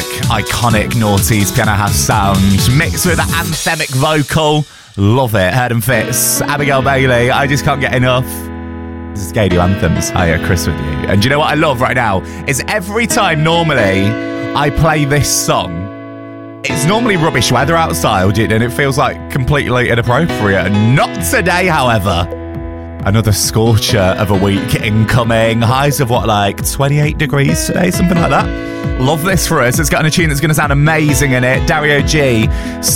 like iconic noughties piano house sound mixed with an anthemic vocal. Love it. Heard and Fits, Abigail Bailey, I just can't get enough. This is Gadio Anthems. Hiya, Chris with you. And do you know what I love right now? Is every time normally I play this song, it's normally rubbish weather outside and it feels like completely inappropriate. Not today, however. Another scorcher of a week incoming. Highs of what, like 28 degrees today, something like that. Love this for us. It's got a tune that's going to sound amazing in it. Dario G.